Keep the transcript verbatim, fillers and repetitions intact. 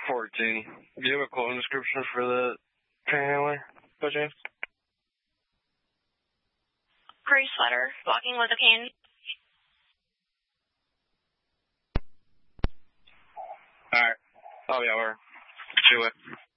fourteen. Do you have a clothing description for the panhandler, by chance? Gray sweater, walking with a cane. Alright. Oh, yeah, we're do it.